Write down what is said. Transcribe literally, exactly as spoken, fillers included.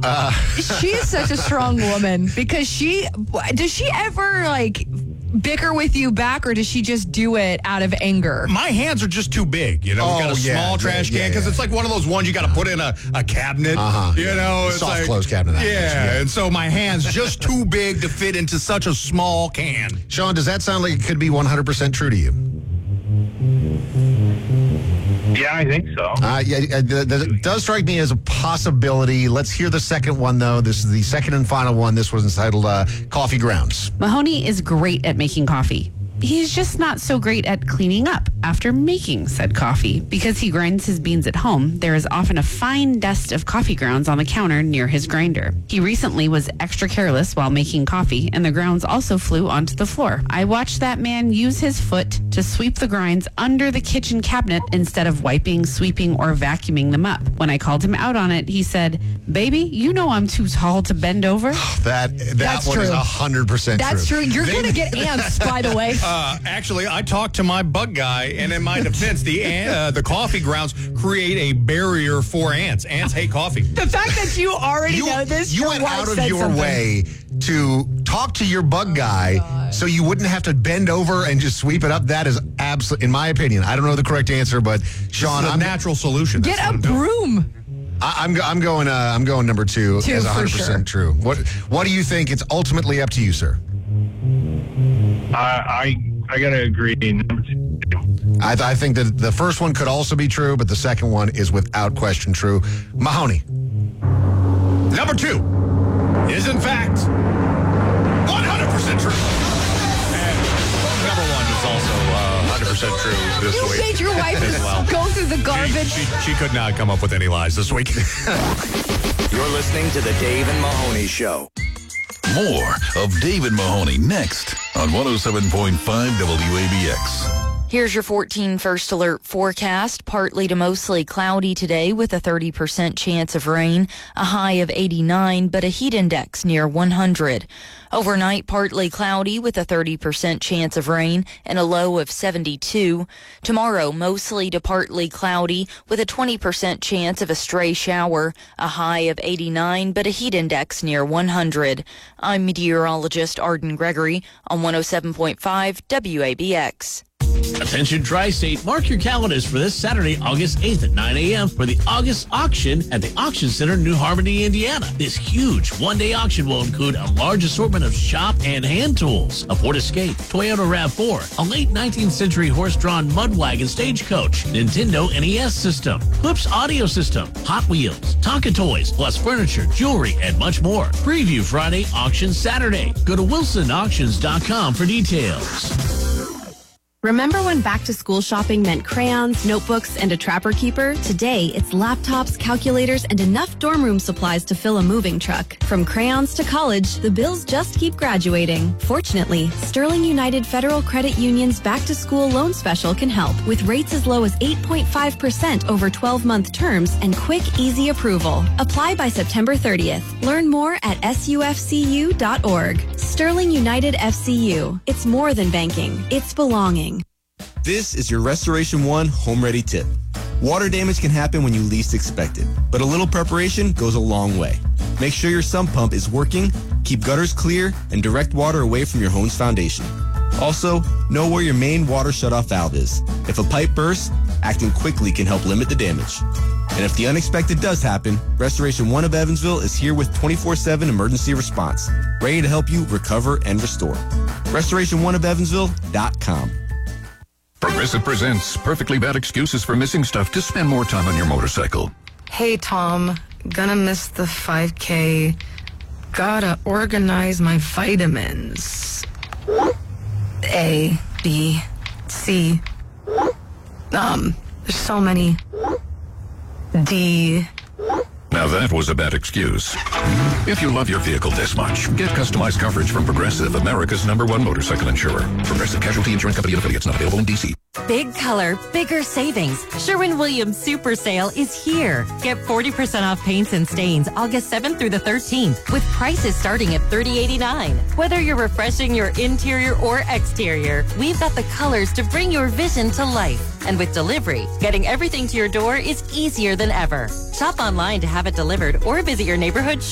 Uh, She's such a strong woman because she, does she ever like bicker with you back or does she just do it out of anger? My hands are just too big, you know. Oh, We've got a yeah, small trash yeah, can because yeah. it's like one of those ones you got to put in a, a cabinet, Uh-huh. you know. It's Soft like, close cabinet. That Yeah, is, yeah, and so my hand's just too big to fit into such a small can. Sean, does that sound like it could be one hundred percent true to you? Yeah, I think so. Uh, yeah, uh, th- th- it does strike me as a possibility. Let's hear the second one, though. This is the second and final one. This was entitled uh, Coffee Grounds. Mahoney is great at making coffee. He's just not so great at cleaning up after making said coffee. Because he grinds his beans at home, there is often a fine dust of coffee grounds on the counter near his grinder. He recently was extra careless while making coffee, and the grounds also flew onto the floor. I watched that man use his foot to sweep the grinds under the kitchen cabinet instead of wiping, sweeping, or vacuuming them up. When I called him out on it, he said, "Baby, you know I'm too tall to bend over." That that That's one is true. one hundred percent true. That's true. You're They- going to get ants, by the way. Uh, actually, I talked to my bug guy, and in my defense, the ant, uh, the coffee grounds create a barrier for ants. Ants hate coffee. The fact that you already You, know this, you your went wife out of said your something. way to talk to your bug guy so you wouldn't have to bend over and just sweep it up. That is absolutely, in my opinion, I don't know the correct answer, but Sean, It's a I'm, natural solution. Get That's a what I'm doing. broom. I, I'm I'm going uh, I'm going number two, Two as for one hundred percent true. What what do you think? It's ultimately up to you, sir. I I, I got to agree. Number two. I, I think that the first one could also be true, but the second one is without question true. Mahoney. Number two is, in fact, one hundred percent true. And number one is also uh, one hundred percent true this You week. made your wife as just well. go through the She, garbage. she, she could not come up with any lies this week. You're listening to The Dave and Mahoney Show. More of Dave and Mahoney next on one oh seven point five W A B X. Here's your fourteen First Alert forecast. Partly to mostly cloudy today with a thirty percent chance of rain, a high of eighty-nine, but a heat index near one hundred. Overnight, partly cloudy with a thirty percent chance of rain and a low of seventy-two. Tomorrow, mostly to partly cloudy with a twenty percent chance of a stray shower, a high of eighty-nine, but a heat index near one hundred. I'm meteorologist Arden Gregory on one oh seven point five W A B X. Attention Tri-State, mark your calendars for this Saturday, August eighth at nine a.m. for the August auction at the Auction Center, New Harmony, Indiana. This huge one-day auction will include a large assortment of shop and hand tools, a Ford Escape, Toyota RAV four, a late nineteenth century horse-drawn mud wagon stagecoach, Nintendo N E S system, Clips audio system, Hot Wheels, Tonka toys, plus furniture, jewelry, and much more. Preview Friday, auction Saturday. Go to wilson auctions dot com for details. Remember when back-to-school shopping meant crayons, notebooks, and a Trapper Keeper? Today, it's laptops, calculators, and enough dorm room supplies to fill a moving truck. From crayons to college, the bills just keep graduating. Fortunately, Sterling United Federal Credit Union's back-to-school loan special can help, with rates as low as eight point five percent over twelve-month terms and quick, easy approval. Apply by September thirtieth. Learn more at S U F C U dot org. Sterling United F C U. It's more than banking. It's belonging. This is your Restoration One Home Ready tip. Water damage can happen when you least expect it, but a little preparation goes a long way. Make sure your sump pump is working, keep gutters clear, and direct water away from your home's foundation. Also, know where your main water shutoff valve is. If a pipe bursts, acting quickly can help limit the damage. And if the unexpected does happen, Restoration One of Evansville is here with twenty-four seven emergency response, ready to help you recover and restore. Restoration One of Evansville dot com. Progressive presents Perfectly Bad Excuses for Missing Stuff to spend more time on your motorcycle. Hey, Tom, gonna miss the five K. Gotta organize my vitamins. A, B, C. Um, there's so many. D. Now that was a bad excuse. If you love your vehicle this much, get customized coverage from Progressive, America's number one motorcycle insurer. Progressive Casualty Insurance Company and affiliates, not available in D C. Big color, bigger savings. Sherwin-Williams Super Sale is here. Get forty percent off paints and stains August seventh through the thirteenth with prices starting at thirty eighty-nine. Whether you're refreshing your interior or exterior, we've got the colors to bring your vision to life. And with delivery, getting everything to your door is easier than ever. Shop online to have it delivered or visit your neighborhood